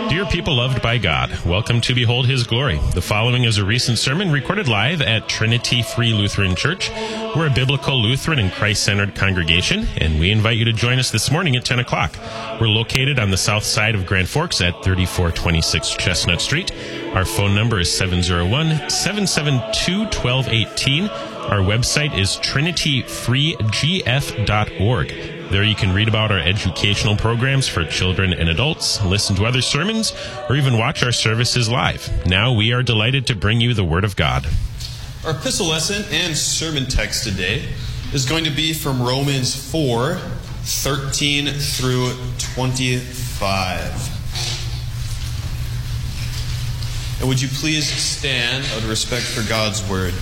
Dear people loved by God, welcome to Behold His Glory. The following is a recent sermon recorded live at Trinity Free Lutheran Church. We're a biblical Lutheran and Christ-centered congregation, and we invite you to join us this morning at 10 o'clock. We're located on the south side of Grand Forks at 3426 Chestnut Street. Our phone number is 701-772-1218. Our website is trinityfreegf.org. There you can read about our educational programs for children and adults, listen to other sermons, or even watch our services live. Now we are delighted to bring you the Word of God. Our epistle lesson and sermon text today is going to be from Romans 4:13 through 25. And would you please stand out of respect for God's Word?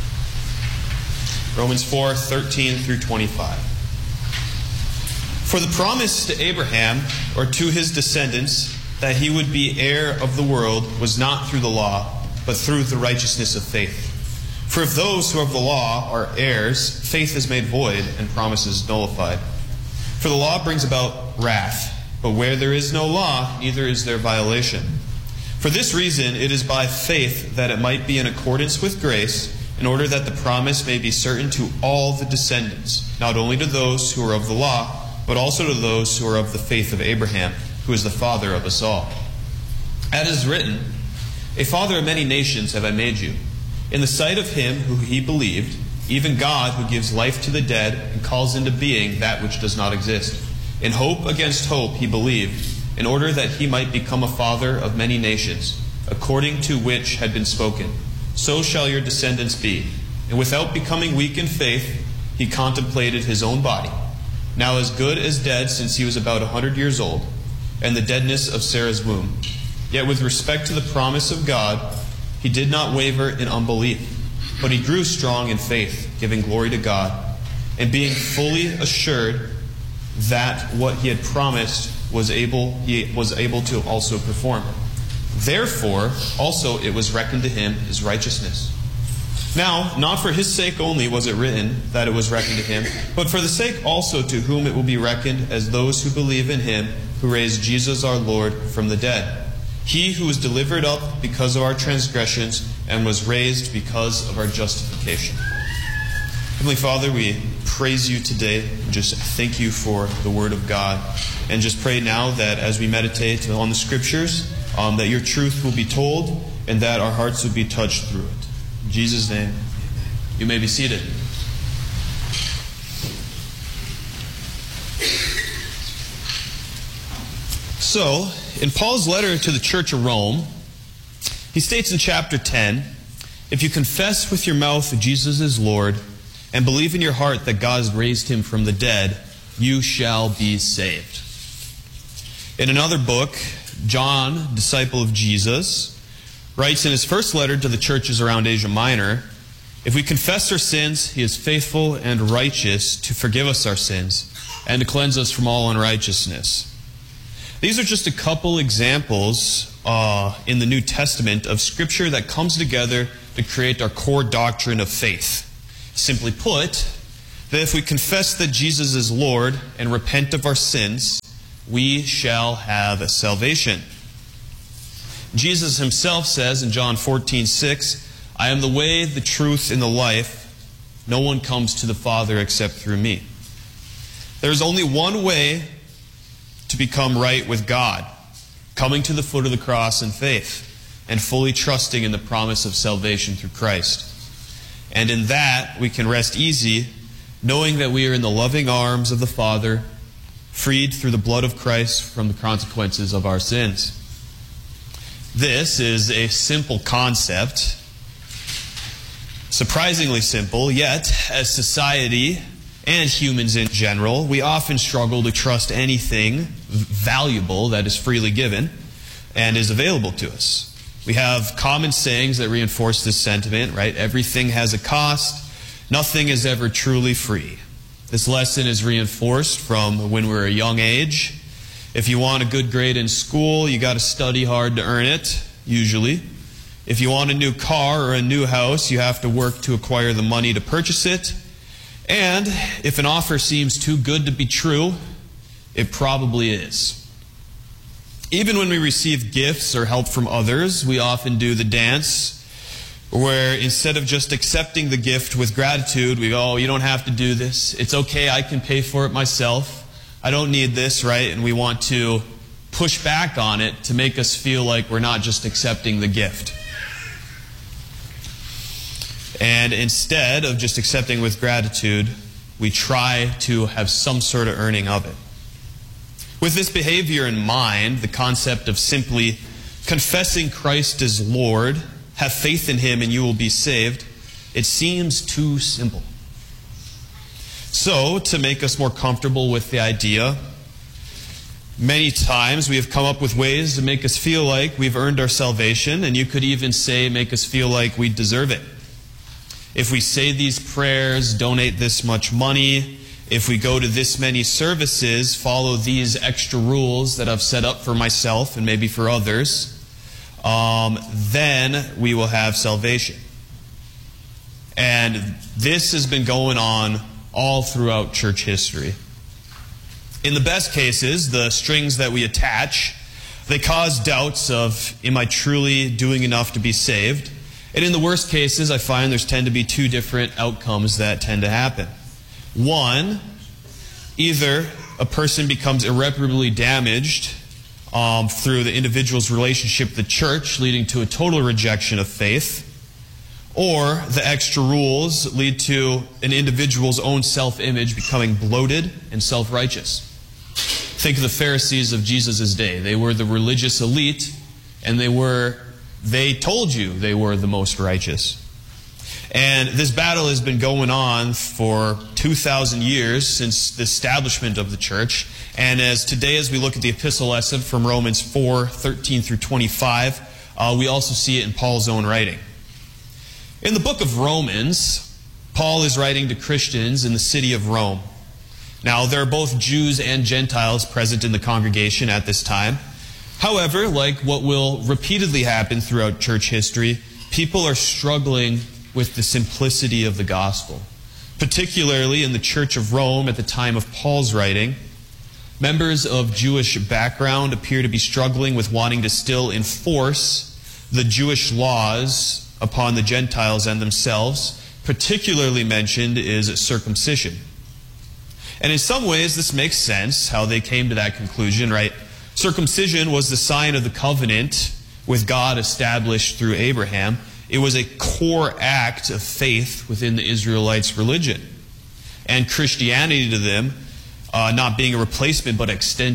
Romans 4:13 through 25. For the promise to Abraham, or to his descendants, that he would be heir of the world, was not through the law, but through the righteousness of faith. For if those who have the law are heirs, faith is made void, and promises nullified. For the law brings about wrath, but where there is no law, neither is there violation. For this reason, it is by faith that it might be in accordance with grace, in order that the promise may be certain to all the descendants, not only to those who are of the law, but also to those who are of the faith of Abraham, who is the father of us all. As is written, a father of many nations have I made you, in the sight of him who he believed, even God who gives life to the dead and calls into being that which does not exist. In hope against hope he believed, in order that he might become a father of many nations, according to which had been spoken, so shall your descendants be. And without becoming weak in faith, he contemplated his own body, now as good as dead since he was about 100 years old, and the deadness of Sarah's womb. Yet with respect to the promise of God, he did not waver in unbelief, but he grew strong in faith, giving glory to God, and being fully assured that what he had promised he was able to also perform. Therefore, also it was reckoned to him as righteousness. Now, not for his sake only was it written that it was reckoned to him, but for the sake also to whom it will be reckoned as those who believe in him who raised Jesus our Lord from the dead. He who was delivered up because of our transgressions and was raised because of our justification. Heavenly Father, we praise you today. Just thank you for the Word of God. And just pray now that as we meditate on the Scriptures, that your truth will be told and that our hearts will be touched through it. In Jesus' name, you may be seated. So, in Paul's letter to the church of Rome, he states in chapter 10, if you confess with your mouth that Jesus is Lord and believe in your heart that God has raised him from the dead, you shall be saved. In another book, John, disciple of Jesus, writes in his first letter to the churches around Asia Minor, if we confess our sins, he is faithful and righteous to forgive us our sins and to cleanse us from all unrighteousness. These are just a couple examples in the New Testament of Scripture that comes together to create our core doctrine of faith. Simply put, that if we confess that Jesus is Lord and repent of our sins, we shall have salvation. Jesus himself says in John 14:6, I am the way, the truth, and the life. No one comes to the Father except through me. There is only one way to become right with God, coming to the foot of the cross in faith and fully trusting in the promise of salvation through Christ. And in that, we can rest easy, knowing that we are in the loving arms of the Father, freed through the blood of Christ from the consequences of our sins. This is a simple concept, surprisingly simple, yet as society and humans in general, we often struggle to trust anything valuable that is freely given and is available to us. We have common sayings that reinforce this sentiment, right? Everything has a cost. Nothing is ever truly free. This lesson is reinforced from when we're a young age. If you want a good grade in school, you got to study hard to earn it, usually. If you want a new car or a new house, you have to work to acquire the money to purchase it. And if an offer seems too good to be true, it probably is. Even when we receive gifts or help from others, we often do the dance where instead of just accepting the gift with gratitude, we go, oh, you don't have to do this. It's okay, I can pay for it myself. I don't need this, right? And we want to push back on it to make us feel like we're not just accepting the gift. And instead of just accepting with gratitude, we try to have some sort of earning of it. With this behavior in mind, the concept of simply confessing Christ as Lord, have faith in Him and you will be saved, it seems too simple. So, to make us more comfortable with the idea, many times we have come up with ways to make us feel like we've earned our salvation, and you could even say make us feel like we deserve it. If we say these prayers, donate this much money, if we go to this many services, follow these extra rules that I've set up for myself and maybe for others, then we will have salvation. And this has been going on all throughout church history. In the best cases, the strings that we attach, they cause doubts of, am I truly doing enough to be saved? And in the worst cases, I find there's tend to be two different outcomes that tend to happen. One, either a person becomes irreparably damaged through the individual's relationship with the church, leading to a total rejection of faith, or the extra rules lead to an individual's own self-image becoming bloated and self-righteous. Think of the Pharisees of Jesus' day. They were the religious elite, and they told you they were the most righteous. And this battle has been going on for 2,000 years since the establishment of the church. And today, as we look at the epistle lesson from Romans 4:13 through 25, we also see it in Paul's own writing. In the book of Romans, Paul is writing to Christians in the city of Rome. Now, there are both Jews and Gentiles present in the congregation at this time. However, like what will repeatedly happen throughout church history, people are struggling with the simplicity of the gospel. Particularly in the Church of Rome at the time of Paul's writing, members of Jewish background appear to be struggling with wanting to still enforce the Jewish laws upon the Gentiles and themselves. Particularly mentioned is circumcision. And in some ways this makes sense how they came to that conclusion, right? Circumcision was the sign of the covenant with God established through Abraham. It was a core act of faith within the Israelites' religion. And Christianity to them, not being a replacement but an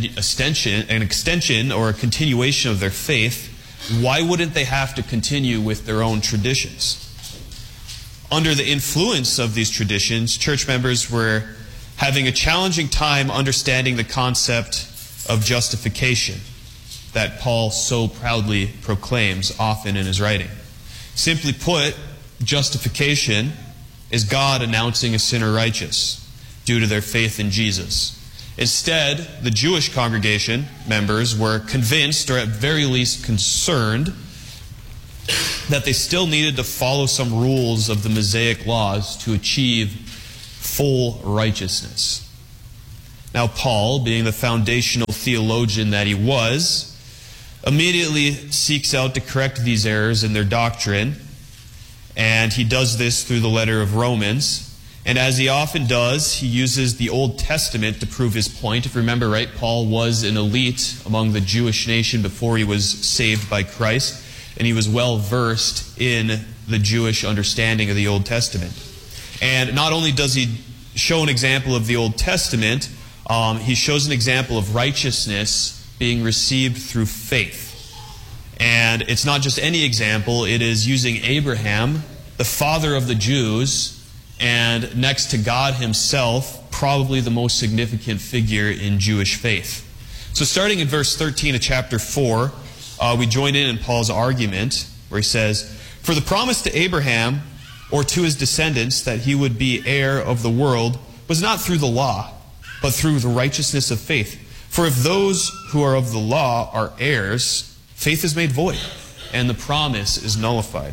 extension or a continuation of their faith, why wouldn't they have to continue with their own traditions? Under the influence of these traditions, church members were having a challenging time understanding the concept of justification that Paul so proudly proclaims often in his writing. Simply put, justification is God announcing a sinner righteous due to their faith in Jesus. Instead, the Jewish congregation members were convinced, or at very least concerned, that they still needed to follow some rules of the Mosaic laws to achieve full righteousness. Now, Paul, being the foundational theologian that he was, immediately seeks out to correct these errors in their doctrine, and he does this through the letter of Romans. And as he often does, he uses the Old Testament to prove his point. If you remember, right, Paul was an elite among the Jewish nation before he was saved by Christ, and he was well versed in the Jewish understanding of the Old Testament. And not only does he show an example of the Old Testament, he shows an example of righteousness being received through faith. And it's not just any example, it is using Abraham, the father of the Jews, and next to God himself, probably the most significant figure in Jewish faith. So starting in verse 13 of chapter 4, we join in Paul's argument where he says, "For the promise to Abraham, or to his descendants, that he would be heir of the world, was not through the law, but through the righteousness of faith. For if those who are of the law are heirs, faith is made void, and the promise is nullified."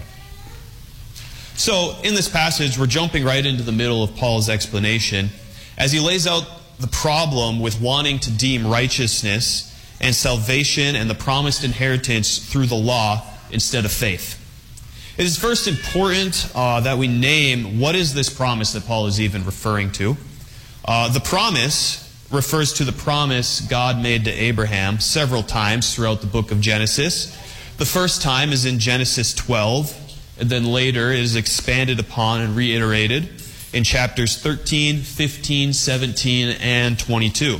So, in this passage, we're jumping right into the middle of Paul's explanation as he lays out the problem with wanting to deem righteousness and salvation and the promised inheritance through the law instead of faith. It is first important that we name what is this promise that Paul is even referring to. The promise refers to the promise God made to Abraham several times throughout the book of Genesis. The first time is in Genesis 12, and then later it is expanded upon and reiterated in chapters 13, 15, 17, and 22.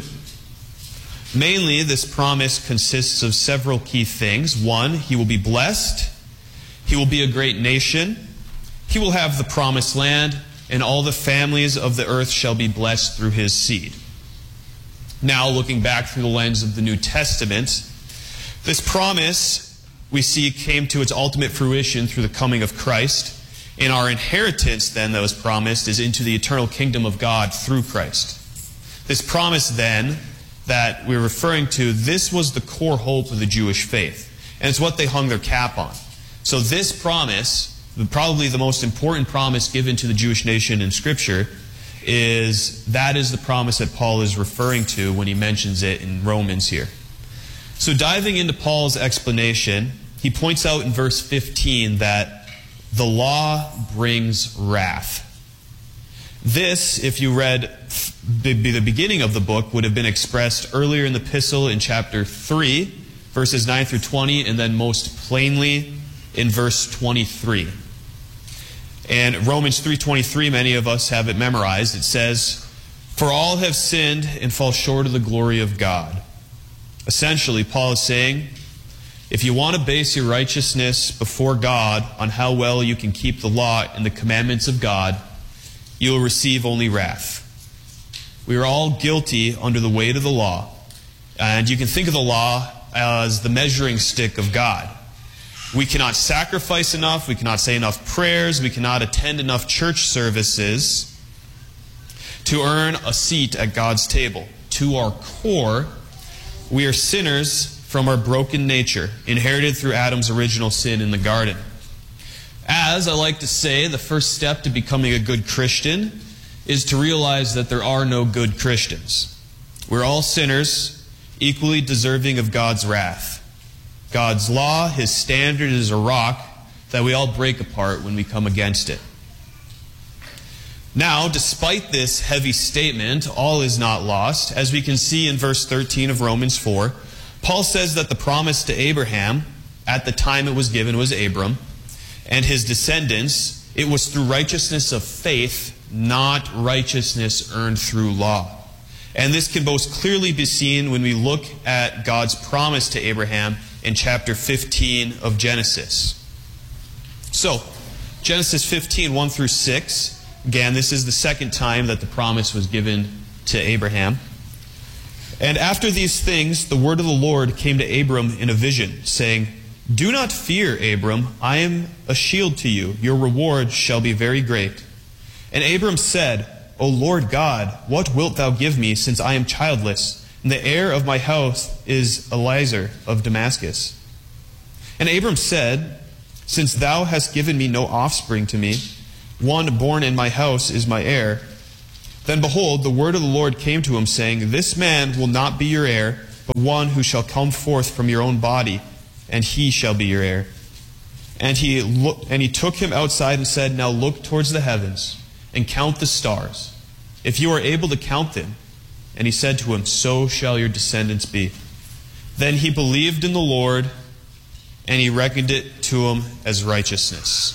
Mainly, this promise consists of several key things. One, he will be blessed. He will be a great nation. He will have the promised land, and all the families of the earth shall be blessed through his seed. Now, looking back through the lens of the New Testament, this promise we see came to its ultimate fruition through the coming of Christ. And our inheritance, then, that was promised, is into the eternal kingdom of God through Christ. This promise, then, that we're referring to, this was the core hope of the Jewish faith. And it's what they hung their cap on. So this promise, probably the most important promise given to the Jewish nation in Scripture, is the promise that Paul is referring to when he mentions it in Romans here. So diving into Paul's explanation, he points out in verse 15 that the law brings wrath. This, if you read the beginning of the book, would have been expressed earlier in the epistle in chapter 3, verses 9 through 20, and then most plainly in verse 23. And Romans 3:23, many of us have it memorized. It says, "For all have sinned and fall short of the glory of God." Essentially, Paul is saying, if you want to base your righteousness before God on how well you can keep the law and the commandments of God, you will receive only wrath. We are all guilty under the weight of the law. And you can think of the law as the measuring stick of God. We cannot sacrifice enough, we cannot say enough prayers, we cannot attend enough church services to earn a seat at God's table. To our core, we are sinners from our broken nature, inherited through Adam's original sin in the garden. As I like to say, the first step to becoming a good Christian is to realize that there are no good Christians. We're all sinners, equally deserving of God's wrath. God's law, His standard, is a rock that we all break apart when we come against it. Now, despite this heavy statement, all is not lost. As we can see in verse 13 of Romans 4, Paul says that the promise to Abraham, at the time it was given, was Abram, and his descendants, it was through righteousness of faith, not righteousness earned through law. And this can most clearly be seen when we look at God's promise to Abraham in chapter 15 of Genesis. So, Genesis 15, 1 through 6. Again, this is the second time that the promise was given to Abraham. "And after these things, the word of the Lord came to Abram in a vision, saying, 'Do not fear, Abram, I am a shield to you. Your reward shall be very great.' And Abram said, 'O Lord God, what wilt thou give me, since I am childless, and the heir of my house is Eliezer of Damascus?' And Abram said, 'Since thou hast given me no offspring to me, one born in my house is my heir.' Then behold, the word of the Lord came to him, saying, 'This man will not be your heir, but one who shall come forth from your own body, and he shall be your heir.' And he took him outside and said, 'Now look towards the heavens, and count the stars, if you are able to count them.' And he said to him, 'So shall your descendants be.' Then he believed in the Lord, and he reckoned it to him as righteousness."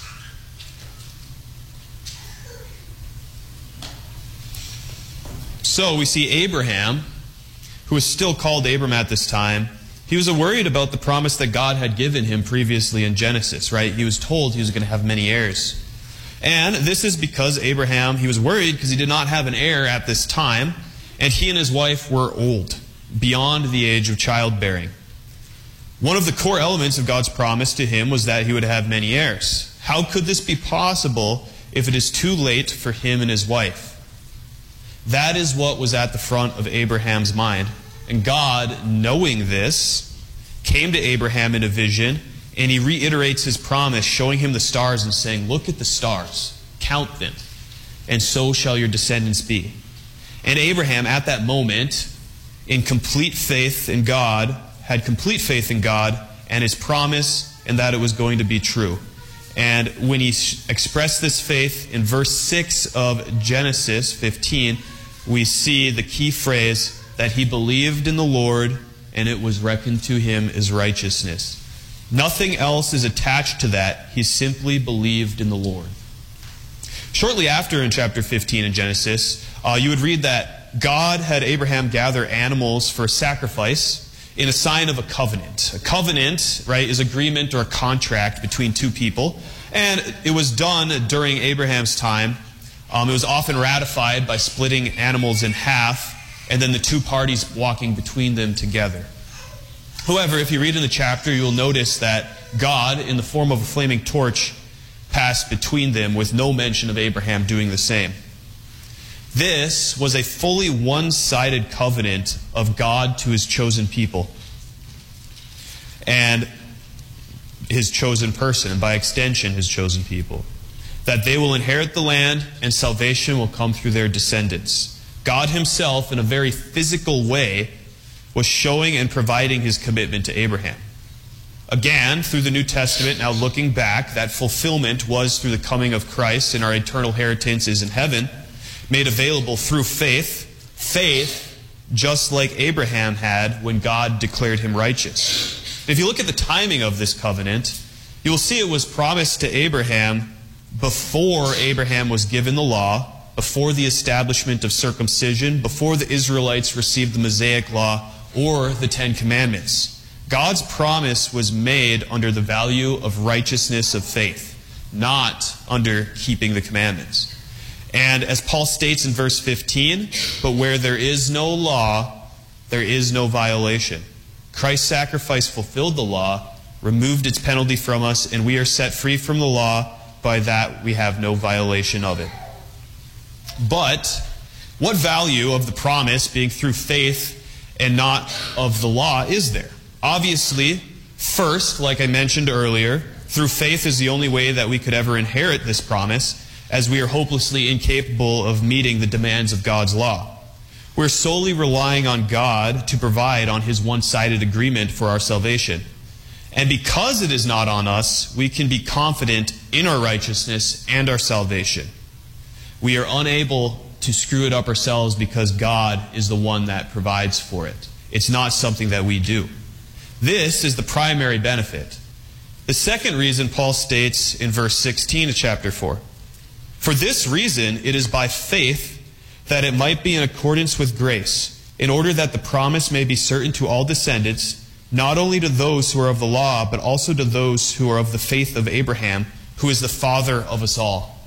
So we see Abraham, who was still called Abram at this time, he was worried about the promise that God had given him previously in Genesis, right? He was told he was going to have many heirs. And this is because Abraham, he was worried because he did not have an heir at this time, and he and his wife were old, beyond the age of childbearing. One of the core elements of God's promise to him was that he would have many heirs. How could this be possible if it is too late for him and his wife? That is what was at the front of Abraham's mind. And God, knowing this, came to Abraham in a vision, and he reiterates his promise, showing him the stars and saying, "Look at the stars, count them, and so shall your descendants be." And Abraham, at that moment, in complete faith in God, had complete faith in God and His promise, and that it was going to be true. And when he expressed this faith in verse 6 of Genesis 15, we see the key phrase that he believed in the Lord and it was reckoned to him as righteousness. Nothing else is attached to that. He simply believed in the Lord. Shortly after, in chapter 15 in Genesis, you would read that God had Abraham gather animals for sacrifice in a sign of a covenant. A covenant, right, is agreement or a contract between two people. And it was done during Abraham's time. It was often ratified by splitting animals in half and then the two parties walking between them together. However, if you read in the chapter, you will notice that God, in the form of a flaming torch, passed between them with no mention of Abraham doing the same. This was a fully one-sided covenant of God to His chosen people and His chosen person, and by extension, His chosen people. That they will inherit the land and salvation will come through their descendants. God Himself, in a very physical way, was showing and providing His commitment to Abraham. Again, through the New Testament, now looking back, that fulfillment was through the coming of Christ, and our eternal inheritance is in heaven, made available through faith. Faith, just like Abraham had when God declared him righteous. If you look at the timing of this covenant, you will see it was promised to Abraham before Abraham was given the law, before the establishment of circumcision, before the Israelites received the Mosaic Law or the Ten Commandments. God's promise was made under the value of righteousness of faith, not under keeping the commandments. And as Paul states in verse 15, but where there is no law, there is no violation. Christ's sacrifice fulfilled the law, removed its penalty from us, and we are set free from the law. By that we have no violation of it. But what value of the promise being through faith and not of the law is there? Obviously, first, like I mentioned earlier, through faith is the only way that we could ever inherit this promise, as we are hopelessly incapable of meeting the demands of God's law. We're solely relying on God to provide on His one-sided agreement for our salvation. And because it is not on us, we can be confident in our righteousness and our salvation. We are unable to screw it up ourselves because God is the one that provides for it. It's not something that we do. This is the primary benefit. The second reason Paul states in verse 16 of chapter 4. For this reason, it is by faith that it might be in accordance with grace, in order that the promise may be certain to all descendants, not only to those who are of the law, but also to those who are of the faith of Abraham, who is the father of us all.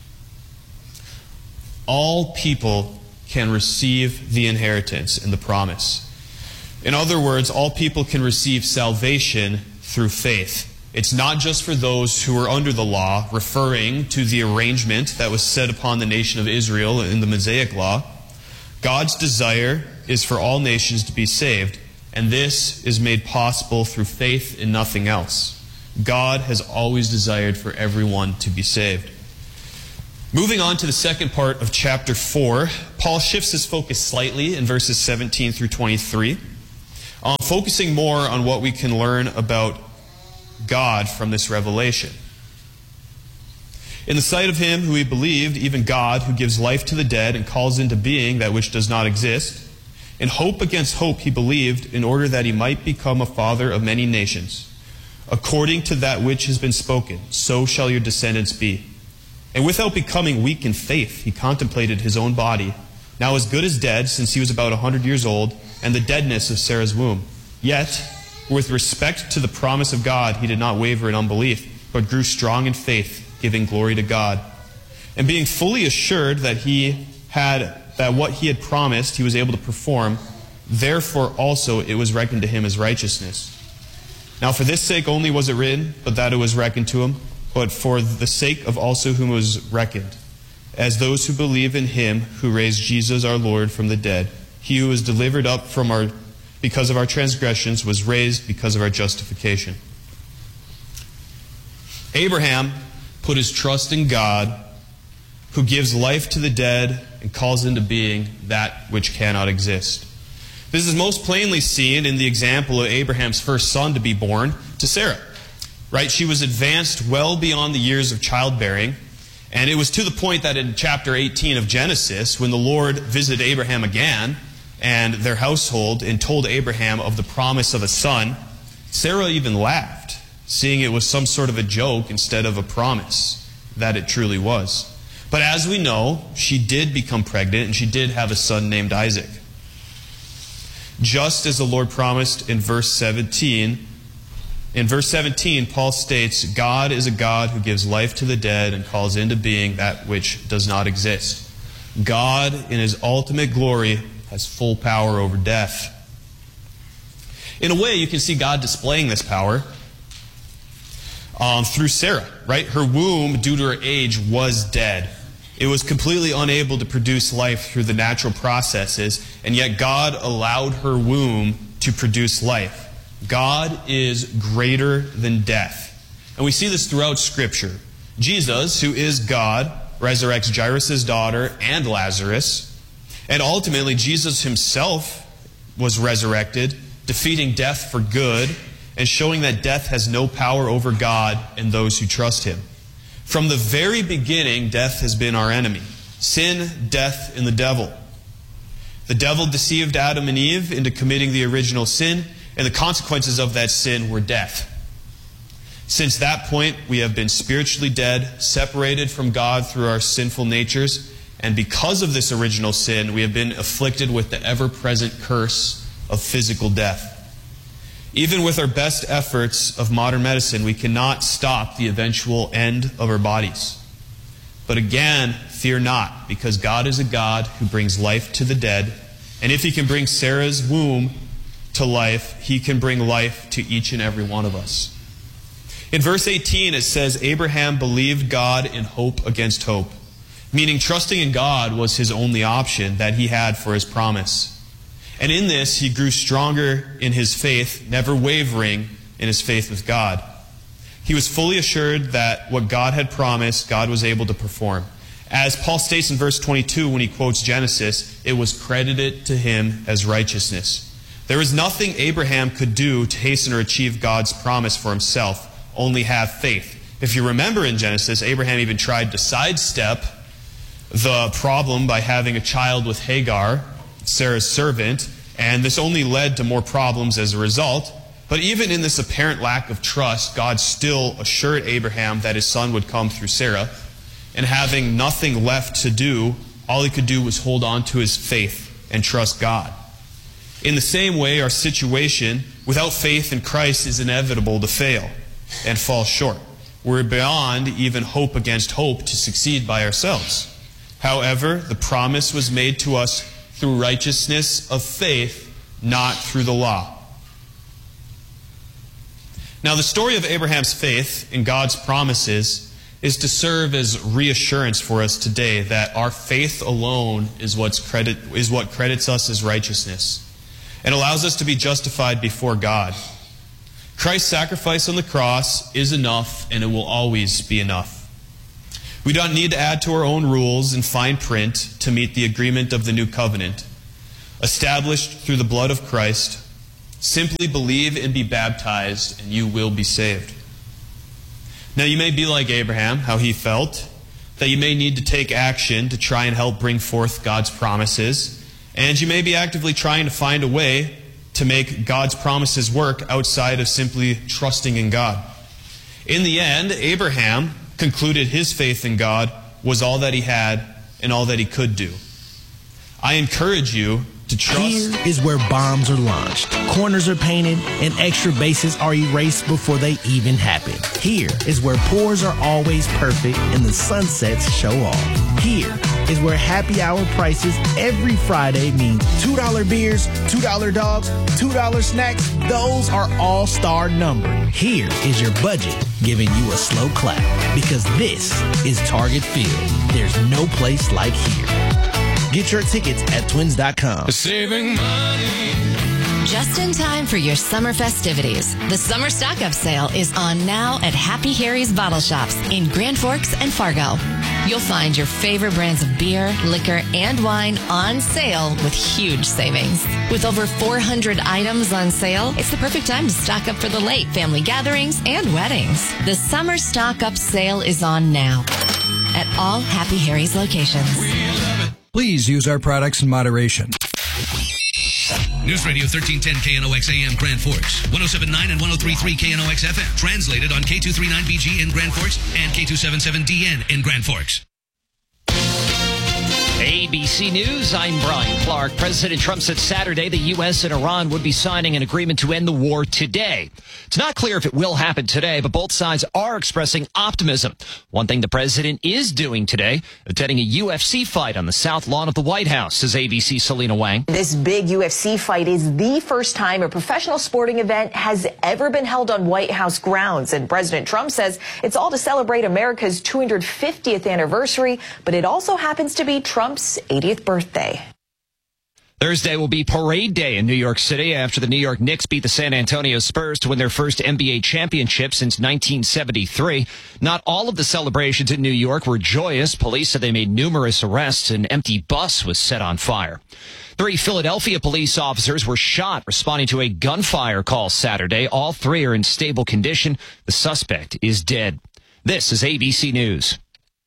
All people can receive the inheritance and the promise. In other words, all people can receive salvation through faith. It's not just for those who are under the law, referring to the arrangement that was set upon the nation of Israel in the Mosaic Law. God's desire is for all nations to be saved, and this is made possible through faith in nothing else. God has always desired for everyone to be saved. Moving on to the second part of chapter 4, Paul shifts his focus slightly in verses 17 through 23, focusing more on what we can learn about God from this revelation. In the sight of Him who he believed, even God, who gives life to the dead and calls into being that which does not exist, in hope against hope he believed, in order that he might become a father of many nations. According to that which has been spoken, so shall your descendants be. And without becoming weak in faith, he contemplated his own body, now as good as dead, since he was about 100 years old, and the deadness of Sarah's womb. Yet, with respect to the promise of God, he did not waver in unbelief, but grew strong in faith, giving glory to God. And being fully assured that what he had promised he was able to perform, therefore also it was reckoned to him as righteousness. Now for this sake only was it written, but that it was reckoned to him, but for the sake of also whom it was reckoned, as those who believe in Him who raised Jesus our Lord from the dead. He who was delivered up because of our transgressions was raised because of our justification. Abraham put his trust in God, who gives life to the dead and calls into being that which cannot exist. This is most plainly seen in the example of Abraham's first son to be born to Sarah. Right? She was advanced well beyond the years of childbearing, and it was to the point that in chapter 18 of Genesis, when the Lord visited Abraham again and their household and told Abraham of the promise of a son, Sarah even laughed, seeing it was some sort of a joke instead of a promise that it truly was. But as we know, she did become pregnant, and she did have a son named Isaac. Just as the Lord promised in verse 17. In verse 17, Paul states, God is a God who gives life to the dead and calls into being that which does not exist. God, in His ultimate glory, has full power over death. In a way, you can see God displaying this power through Sarah, right? Her womb, due to her age, was dead. It was completely unable to produce life through the natural processes, and yet God allowed her womb to produce life. God is greater than death. And we see this throughout Scripture. Jesus, who is God, resurrects Jairus' daughter and Lazarus. And ultimately, Jesus himself was resurrected, defeating death for good, and showing that death has no power over God and those who trust Him. From the very beginning, death has been our enemy. Sin, death, and the devil. The devil deceived Adam and Eve into committing the original sin, and the consequences of that sin were death. Since that point, we have been spiritually dead, separated from God through our sinful natures, and because of this original sin, we have been afflicted with the ever-present curse of physical death. Even with our best efforts of modern medicine, we cannot stop the eventual end of our bodies. But again, fear not, because God is a God who brings life to the dead, and if He can bring Sarah's womb to life, He can bring life to each and every one of us. In verse 18, it says, Abraham believed God in hope against hope, meaning trusting in God was his only option that he had for his promise. And in this, he grew stronger in his faith, never wavering in his faith with God. He was fully assured that what God had promised, God was able to perform. As Paul states in verse 22 when he quotes Genesis, it was credited to him as righteousness. There was nothing Abraham could do to hasten or achieve God's promise for himself, only have faith. If you remember in Genesis, Abraham even tried to sidestep the problem by having a child with Hagar, Sarah's servant, and this only led to more problems as a result. But even in this apparent lack of trust, God still assured Abraham that his son would come through Sarah, and having nothing left to do, all he could do was hold on to his faith and trust God. In the same way, our situation without faith in Christ is inevitable to fail and fall short. We're beyond even hope against hope to succeed by ourselves. However, the promise was made to us through righteousness of faith, not through the law. Now, the story of Abraham's faith in God's promises is to serve as reassurance for us today that our faith alone is what credits us as righteousness and allows us to be justified before God. Christ's sacrifice on the cross is enough, and it will always be enough. We don't need to add to our own rules in fine print to meet the agreement of the new covenant, established through the blood of Christ. Simply believe and be baptized, and you will be saved. Now, you may be like Abraham, how he felt, that you may need to take action to try and help bring forth God's promises, and you may be actively trying to find a way to make God's promises work outside of simply trusting in God. In the end, Abraham concluded his faith in God was all that he had and all that he could do. I encourage you to trust. Here is where bombs are launched, corners are painted, and extra bases are erased before they even happen. Here is where pours are always perfect and the sunsets show off. Here is where happy hour prices every Friday means $2 beers, $2 dogs, $2 snacks. Those are all-star numbers. Here is your budget giving you a slow clap, because this is Target Field. There's no place like here. Get your tickets at twins.com. Saving money. Just in time for your summer festivities, the summer stock-up sale is on now at Happy Harry's Bottle Shops in Grand Forks and Fargo. You'll find your favorite brands of beer, liquor, and wine on sale with huge savings. With over 400 items on sale, it's the perfect time to stock up for the late family gatherings and weddings. The summer stock up sale is on now at all Happy Harry's locations. Please use our products in moderation. News Radio 1310 KNOX AM Grand Forks, 107.9 and 103.3 KNOX FM. Translated on K239BG in Grand Forks and K277DN in Grand Forks. ABC News, I'm Brian Clark. President Trump said Saturday the U.S. and Iran would be signing an agreement to end the war today. It's not clear if it will happen today, but both sides are expressing optimism. One thing the president is doing today, attending a UFC fight on the south lawn of the White House, says ABC's Selena Wang. This big UFC fight is the first time a professional sporting event has ever been held on White House grounds. And President Trump says it's all to celebrate America's 250th anniversary, but it also happens to be Trump's 80th birthday. Thursday will be Parade Day in New York City after the New York Knicks beat the San Antonio Spurs to win their first NBA championship since 1973. Not all of the celebrations in New York were joyous. Police said they made numerous arrests. An empty bus was set on fire. 3 Philadelphia police officers were shot responding to a gunfire call Saturday. All 3 are in stable condition. The suspect is dead. This is ABC News.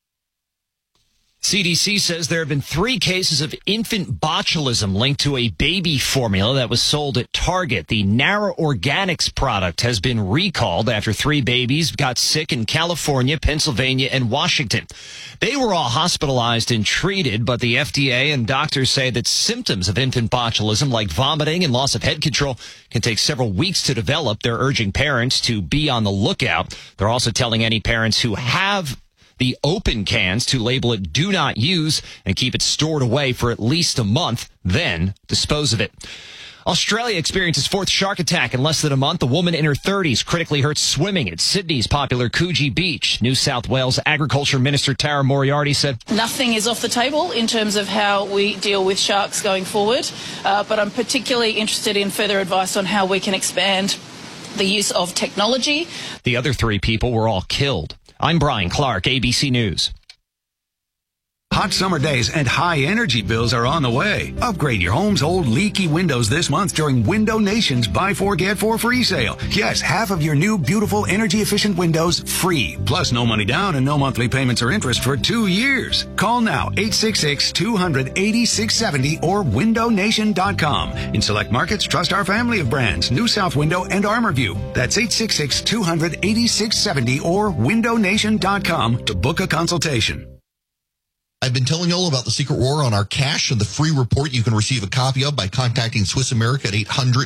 CDC says there have been 3 cases of infant botulism linked to a baby formula that was sold at Target. The Nara Organics product has been recalled after 3 babies got sick in California, Pennsylvania, and Washington. They were all hospitalized and treated, but the FDA and doctors say that symptoms of infant botulism like vomiting and loss of head control can take several weeks to develop. They're urging parents to be on the lookout. They're also telling any parents who have the open cans to label it do not use and keep it stored away for at least a month, then dispose of it. Australia experiences 4th shark attack in less than a month. A woman in her 30s critically hurt swimming at Sydney's popular Coogee Beach. New South Wales Agriculture Minister Tara Moriarty said, "Nothing is off the table in terms of how we deal with sharks going forward, but I'm particularly interested in further advice on how we can expand the use of technology." The other 3 people were all killed. I'm Brian Clark, ABC News. Hot summer days and high energy bills are on the way. Upgrade your home's old leaky windows this month during Window Nation's Buy 4 Get 4 free sale. Yes, half of your new beautiful energy efficient windows free. Plus no money down and no monthly payments or interest for 2 years. Call now 866-200-8670 or windownation.com. In select markets, trust our family of brands, New South Window and ArmorView. That's 866-200-8670 or windownation.com to book a consultation. I've been telling you all about the Secret War on our cash and the free report you can receive a copy of by contacting Swiss America at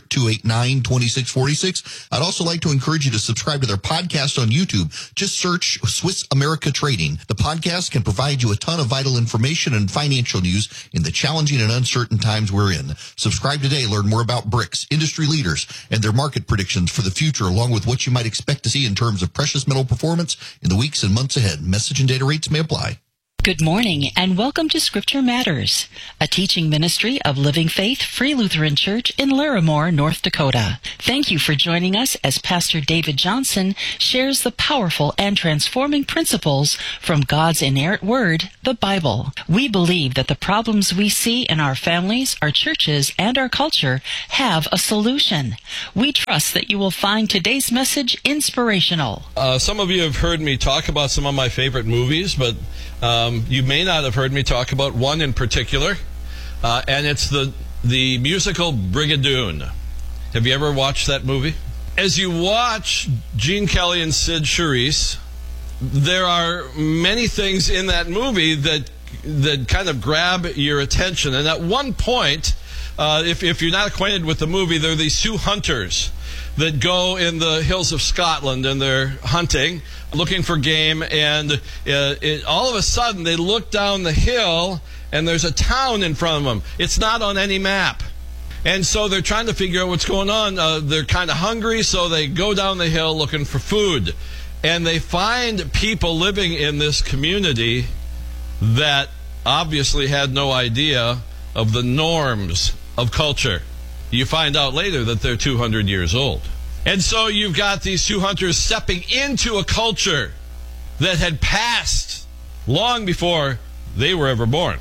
800-289-2646. I'd also like to encourage you to subscribe to their podcast on YouTube. Just search Swiss America Trading. The podcast can provide you a ton of vital information and financial news in the challenging and uncertain times we're in. Subscribe today. Learn more about BRICS, industry leaders, and their market predictions for the future, along with what you might expect to see in terms of precious metal performance in the weeks and months ahead. Message and data rates may apply. Good morning and welcome to Scripture Matters, a teaching ministry of Living Faith Free Lutheran Church in Larimore, North Dakota. Thank you for joining us as Pastor David Johnson shares the powerful and transforming principles from God's inerrant word, the Bible. We believe that the problems we see in our families, our churches, and our culture have a solution. We trust that you will find today's message inspirational. Some of you have heard me talk about some of my favorite movies, but you may not have heard me talk about one in particular, and it's the musical Brigadoon. Have you ever watched that movie? As you watch Gene Kelly and Sid Charisse, there are many things in that movie that kind of grab your attention. And at one point, if you're not acquainted with the movie, there are these 2 hunters that go in the hills of Scotland, and they're hunting, looking for game, and all of a sudden they look down the hill and there's a town in front of them. It's not on any map. And so they're trying to figure out what's going on. They're kind of hungry, so they go down the hill looking for food. And they find people living in this community that obviously had no idea of the norms of culture. You find out later that they're 200 years old. And so you've got these 2 hunters stepping into a culture that had passed long before they were ever born.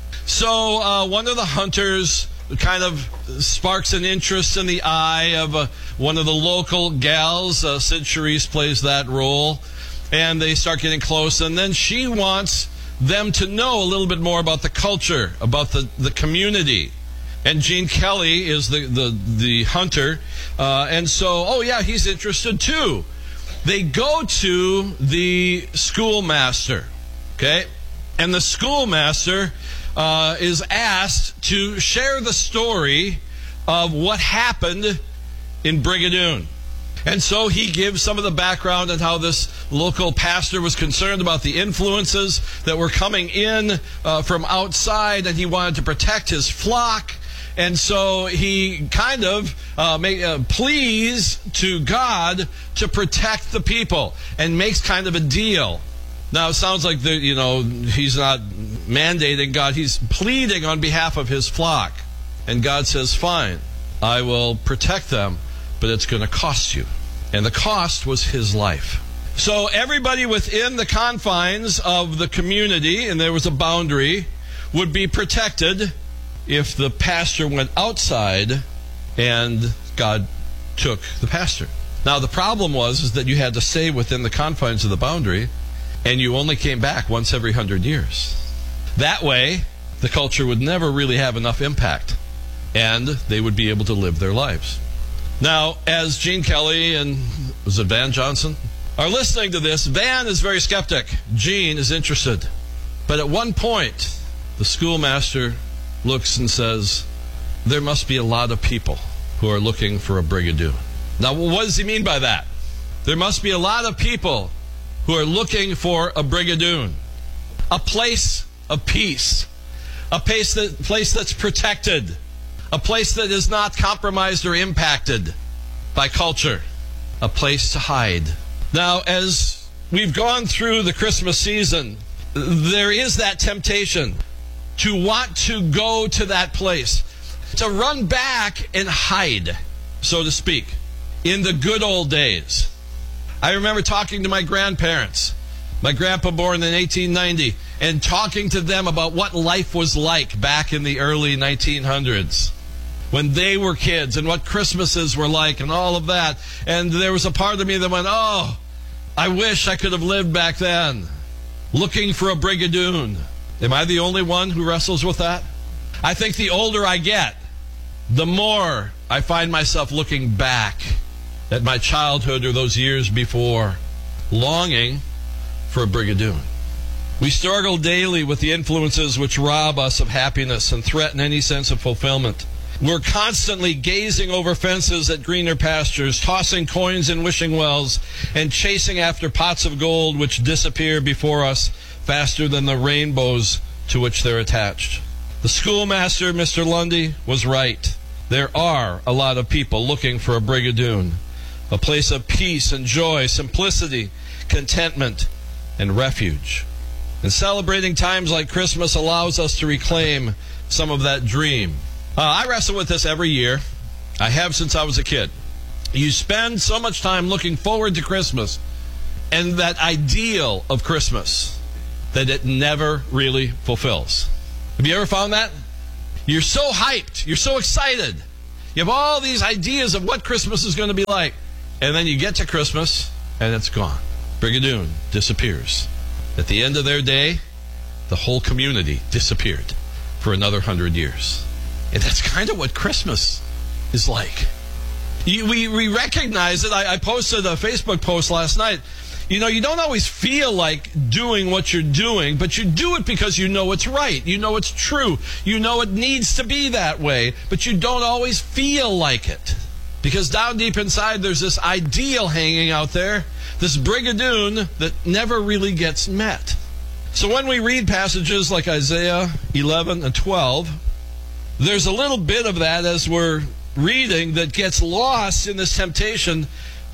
So one of the hunters kind of sparks an interest in the eye of one of the local gals. Sid Charisse plays that role. And they start getting close. And then she wants them to know a little bit more about the culture, about the community. And Gene Kelly is the hunter. And so, he's interested too. They go to the schoolmaster, okay? And the schoolmaster is asked to share the story of what happened in Brigadoon. And so he gives some of the background on how this local pastor was concerned about the influences that were coming in from outside, and he wanted to protect his flock. And so he kind of pleads to God to protect the people and makes kind of a deal. Now, it sounds like he's not mandating God. He's pleading on behalf of his flock. And God says, fine, I will protect them, but it's going to cost you. And the cost was his life. So everybody within the confines of the community, and there was a boundary, would be protected if the pastor went outside and God took the pastor. Now, the problem was that you had to stay within the confines of the boundary, and you only came back once every 100 years. That way, the culture would never really have enough impact, and they would be able to live their lives. Now, as Gene Kelly and was it Van Johnson are listening to this, Van is very skeptic. Gene is interested. But at one point, the schoolmaster looks and says, there must be a lot of people who are looking for a Brigadoon. Now, what does he mean by that? There must be a lot of people who are looking for a Brigadoon, a place of peace, a place that's protected, a place that is not compromised or impacted by culture, a place to hide. Now, as we've gone through the Christmas season, there is that temptation to want to go to that place, to run back and hide, so to speak, in the good old days. I remember talking to my grandparents, my grandpa born in 1890, and talking to them about what life was like back in the early 1900s when they were kids and what Christmases were like and all of that. And there was a part of me that went, oh, I wish I could have lived back then, looking for a Brigadoon. Am I the only one who wrestles with that? I think the older I get, the more I find myself looking back at my childhood or those years before, longing for a Brigadoon. We struggle daily with the influences which rob us of happiness and threaten any sense of fulfillment. We're constantly gazing over fences at greener pastures, tossing coins in wishing wells, and chasing after pots of gold which disappear before us faster than the rainbows to which they're attached. The schoolmaster, Mr. Lundy, was right. There are a lot of people looking for a Brigadoon, a place of peace and joy, simplicity, contentment, and refuge. And celebrating times like Christmas allows us to reclaim some of that dream. I wrestle with this every year. I have since I was a kid. You spend so much time looking forward to Christmas and that ideal of Christmas that it never really fulfills. Have you ever found that? You're so hyped. You're so excited. You have all these ideas of what Christmas is going to be like. And then you get to Christmas and it's gone. Brigadoon disappears. At the end of their day, the whole community disappeared for another 100 years. And that's kind of what Christmas is like. We recognize it. I posted a Facebook post last night. You know, you don't always feel like doing what you're doing, but you do it because you know it's right. You know it's true. You know it needs to be that way, but you don't always feel like it. Because down deep inside, there's this ideal hanging out there, this Brigadoon that never really gets met. So when we read passages like Isaiah 11 and 12, there's a little bit of that as we're reading that gets lost in this temptation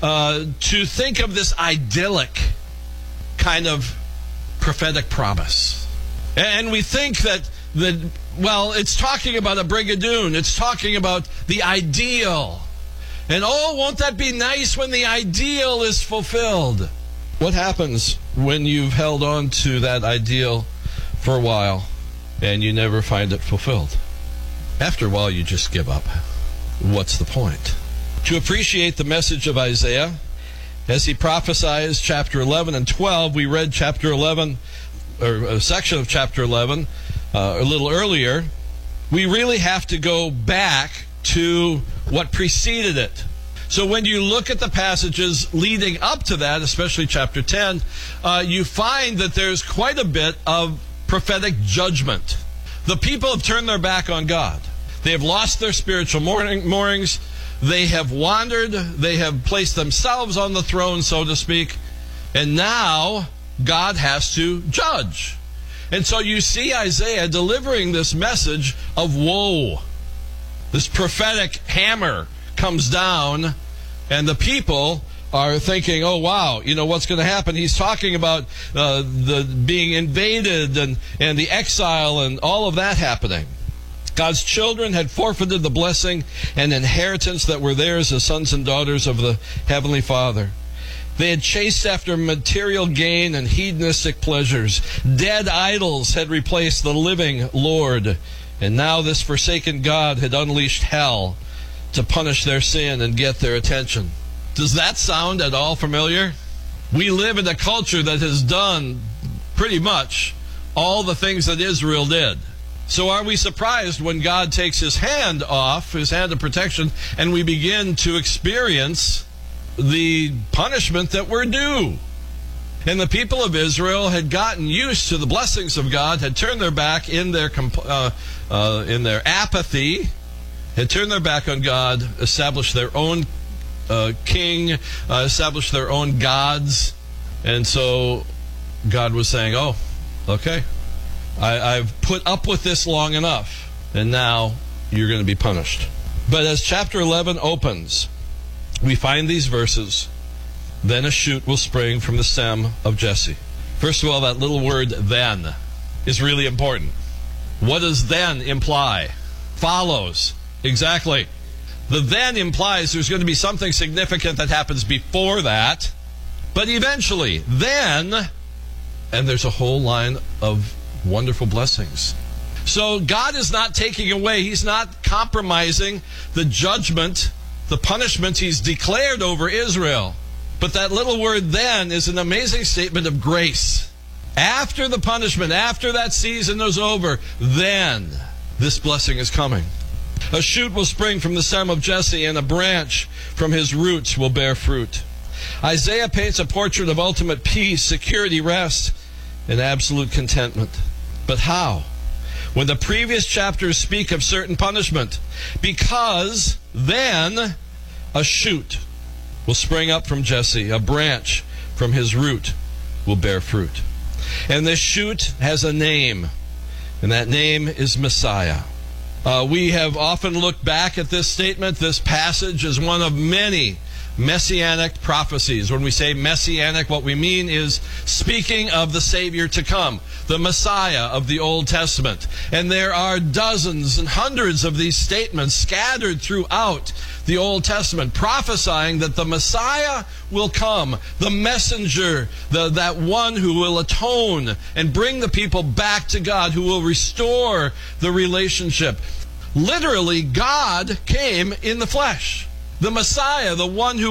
to think of this idyllic kind of prophetic promise. And we think that, well, it's talking about a Brigadoon. It's talking about the ideal. And oh, won't that be nice when the ideal is fulfilled? What happens when you've held on to that ideal for a while and you never find it fulfilled? After a while, you just give up. What's the point? To appreciate the message of Isaiah, as he prophesies chapter 11 and 12, we read chapter 11, or a section of chapter 11 a little earlier. We really have to go back to what preceded it. So when you look at the passages leading up to that, especially chapter 10, you find that there's quite a bit of prophetic judgment. The people have turned their back on God. They have lost their spiritual moorings. They have wandered. They have placed themselves on the throne, so to speak. And now God has to judge. And so you see Isaiah delivering this message of woe. This prophetic hammer comes down, and the people are thinking, oh, wow, you know what's going to happen? He's talking about the being invaded and the exile and all of that happening. God's children had forfeited the blessing and inheritance that were theirs as sons and daughters of the Heavenly Father. They had chased after material gain and hedonistic pleasures. Dead idols had replaced the living Lord. And now this forsaken God had unleashed hell to punish their sin and get their attention. Does that sound at all familiar? We live in a culture that has done pretty much all the things that Israel did. So are we surprised when God takes his hand off, his hand of protection, and we begin to experience the punishment that we're due? And the people of Israel had gotten used to the blessings of God, had turned their back in their apathy, had turned their back on God, established their own king, established their own gods. And so God was saying, oh, okay, I've put up with this long enough, and now you're going to be punished. But as chapter 11 opens, we find these verses. Then a shoot will spring from the stem of Jesse. First of all, that little word then is really important. What does then imply? Follows. Exactly. The then implies there's going to be something significant that happens before that. But eventually, then, and there's a whole line of wonderful blessings. So God is not taking away, he's not compromising the judgment, the punishment he's declared over Israel. But that little word then is an amazing statement of grace. After the punishment, after that season is over, then this blessing is coming. A shoot will spring from the stem of Jesse, and a branch from his roots will bear fruit. Isaiah paints a portrait of ultimate peace, security, rest, and absolute contentment. But how? When the previous chapters speak of certain punishment, because then a shoot will spring up from Jesse, a branch from his root will bear fruit. And this shoot has a name, and that name is Messiah. We have often looked back at this statement, this passage, as one of many messianic prophecies. When we say messianic, what we mean is speaking of the Savior to come, the Messiah of the Old Testament. And there are dozens and hundreds of these statements scattered throughout the Old Testament, prophesying that the Messiah will come, the messenger, that one who will atone and bring the people back to God, who will restore the relationship. Literally, God came in the flesh. The Messiah, the one who